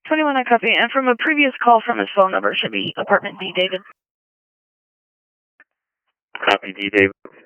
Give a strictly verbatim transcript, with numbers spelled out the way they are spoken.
twenty-one, I copy. And from a previous call from his phone number, should be apartment D, David. Copy, D, David.